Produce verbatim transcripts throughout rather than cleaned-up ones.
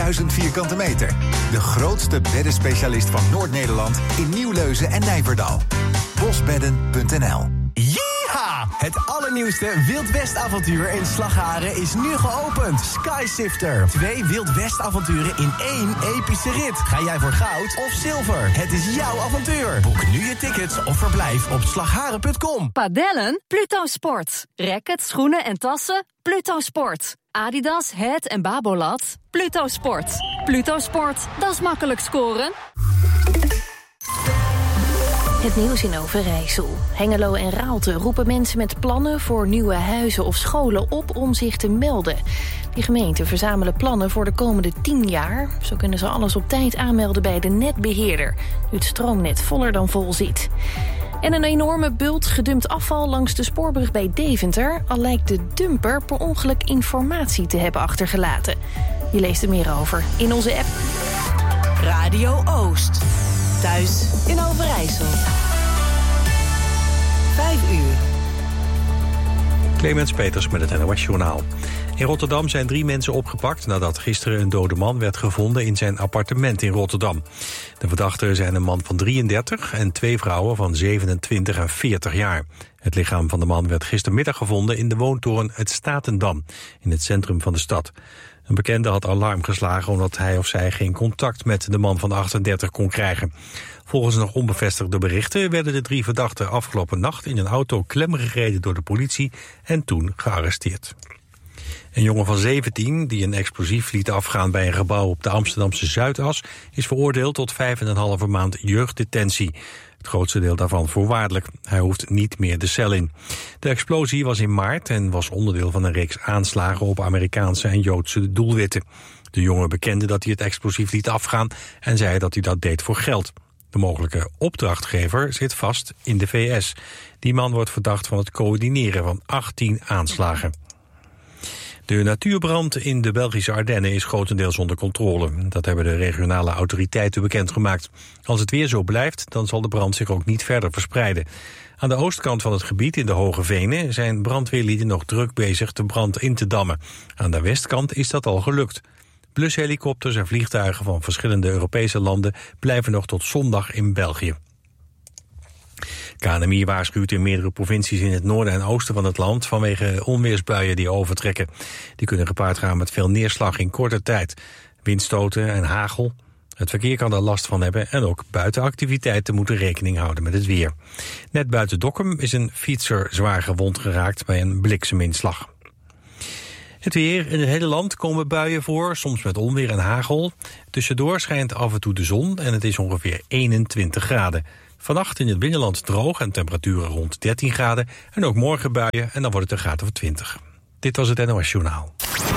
vijfduizend vierkante meter. De grootste beddenspecialist van Noord-Nederland in Nieuwleuzen en Nijverdal. bosbedden punt n l. Yeeha! Het allernieuwste Wild West avontuur in Slagharen is nu geopend. Skysifter. Twee Wild West avonturen in één epische rit. Ga jij voor goud of zilver? Het is jouw avontuur. Boek nu je tickets of verblijf op slagharen punt com. Padellen? Pluto Sport. Rackets, schoenen en tassen? Pluto Sport. Adidas, Het en Babolat? Pluto Sport. Pluto Sport, dat is makkelijk scoren. Het nieuws in Overijssel. Hengelo en Raalte roepen mensen met plannen voor nieuwe huizen of scholen op om zich te melden. Die gemeenten verzamelen plannen voor de komende tien jaar. Zo kunnen ze alles op tijd aanmelden bij de netbeheerder, nu het stroomnet voller dan vol zit. En een enorme bult gedumpt afval langs de spoorbrug bij Deventer, al lijkt de dumper per ongeluk informatie te hebben achtergelaten. Je leest er meer over in onze app. Radio Oost. Thuis in Overijssel. Vijf uur. Clemens Peters met het N O S-journaal. In Rotterdam zijn drie mensen opgepakt nadat gisteren een dode man werd gevonden in zijn appartement in Rotterdam. De verdachten zijn een man van drieëndertig en twee vrouwen van zevenentwintig en veertig jaar. Het lichaam van de man werd gistermiddag gevonden in de woontoren Het Statendam, in het centrum van de stad. Een bekende had alarm geslagen omdat hij of zij geen contact met de man van achtendertig kon krijgen. Volgens nog onbevestigde berichten werden de drie verdachten afgelopen nacht in een auto klemgereden door de politie en toen gearresteerd. Een jongen van zeventien die een explosief liet afgaan bij een gebouw op de Amsterdamse Zuidas is veroordeeld tot vijf en een halve maand jeugddetentie. Het grootste deel daarvan voorwaardelijk. Hij hoeft niet meer de cel in. De explosie was in maart en was onderdeel van een reeks aanslagen op Amerikaanse en Joodse doelwitten. De jongen bekende dat hij het explosief liet afgaan en zei dat hij dat deed voor geld. De mogelijke opdrachtgever zit vast in de V S. Die man wordt verdacht van het coördineren van achttien aanslagen. De natuurbrand in de Belgische Ardennen is grotendeels onder controle. Dat hebben de regionale autoriteiten bekendgemaakt. Als het weer zo blijft, dan zal de brand zich ook niet verder verspreiden. Aan de oostkant van het gebied, in de Hoge Venen, zijn brandweerlieden nog druk bezig de brand in te dammen. Aan de westkant is dat al gelukt. Blushelikopters en vliegtuigen van verschillende Europese landen blijven nog tot zondag in België. K N M I waarschuwt in meerdere provincies in het noorden en oosten van het land vanwege onweersbuien die overtrekken. Die kunnen gepaard gaan met veel neerslag in korte tijd. Windstoten en hagel. Het verkeer kan er last van hebben en ook buitenactiviteiten moeten rekening houden met het weer. Net buiten Dokkum is een fietser zwaar gewond geraakt bij een blikseminslag. Het weer. In het hele land komen buien voor, soms met onweer en hagel. Tussendoor schijnt af en toe de zon en het is ongeveer eenentwintig graden. Vannacht in het binnenland droog en temperaturen rond dertien graden. En ook morgen buien en dan wordt het een graad of twintig. Dit was het N O S-journaal.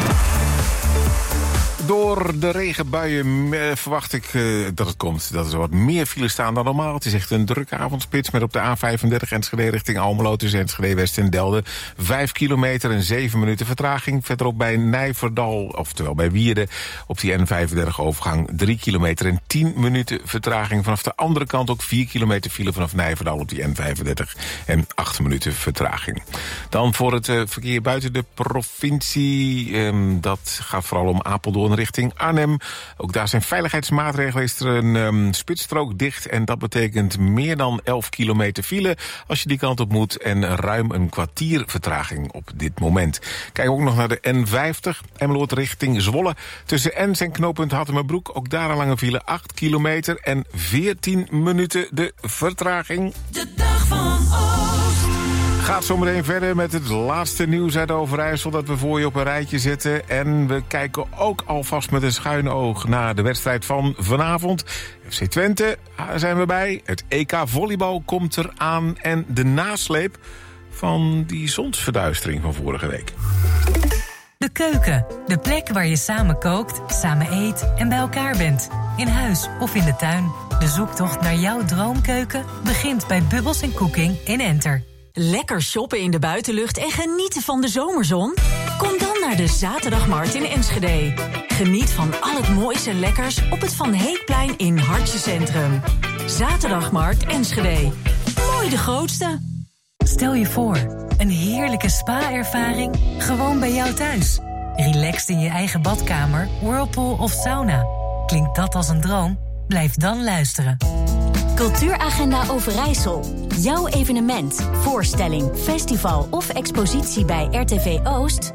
Door de regenbuien eh, verwacht ik eh, dat het komt. Dat er wat meer files staan dan normaal. Het is echt een drukke avondspits met op de A vijfendertig Enschede richting Almelo tussen Enschede West en Delden. Vijf kilometer en zeven minuten vertraging. Verderop bij Nijverdal, oftewel bij Wierden, op die N vijfendertig overgang drie kilometer en tien minuten vertraging. Vanaf de andere kant ook vier kilometer file vanaf Nijverdal op die N vijfendertig en acht minuten vertraging. Dan voor het uh, verkeer buiten de provincie. Um, dat gaat vooral om Apeldoorn richting Arnhem. Ook daar zijn veiligheidsmaatregelen. Is er een um, spitsstrook dicht en dat betekent meer dan elf kilometer file als je die kant op moet en ruim een kwartier vertraging op dit moment. Kijk ook nog naar de N vijftig, Emmeloord richting Zwolle. Tussen Ens en knooppunt Hattemerbroek, ook daar een lange file, acht kilometer en veertien minuten de vertraging. De dag van Oost. Gaat zometeen verder met het laatste nieuws uit Overijssel dat we voor je op een rijtje zetten. En we kijken ook alvast met een schuin oog naar de wedstrijd van vanavond. F C Twente, daar zijn we bij. Het E K volleybal komt eraan en de nasleep van die zonsverduistering van vorige week. De keuken, de plek waar je samen kookt, samen eet en bij elkaar bent. In huis of in de tuin. De zoektocht naar jouw droomkeuken begint bij Bubbles en Cooking in Enter. Lekker shoppen in de buitenlucht en genieten van de zomerzon? Kom dan naar de Zaterdagmarkt in Enschede. Geniet van al het moois en lekkers op het Van Heekplein in Hartje Centrum. Zaterdagmarkt Enschede. Mooi de grootste. Stel je voor, een heerlijke spa-ervaring gewoon bij jou thuis. Relaxed in je eigen badkamer, whirlpool of sauna. Klinkt dat als een droom? Blijf dan luisteren. Cultuuragenda Overijssel. Jouw evenement, voorstelling, festival of expositie bij R T V Oost?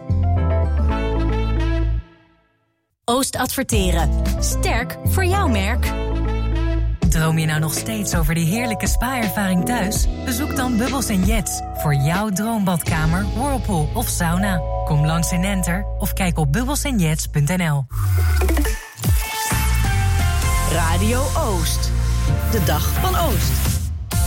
Oost Adverteren. Sterk voor jouw merk. Droom je nou nog steeds over die heerlijke spa-ervaring thuis? Bezoek dan Bubbles en Jets voor jouw droombadkamer, whirlpool of sauna. Kom langs in Enter of kijk op bubbels en jets punt n l. Radio Oost. De dag van Oost.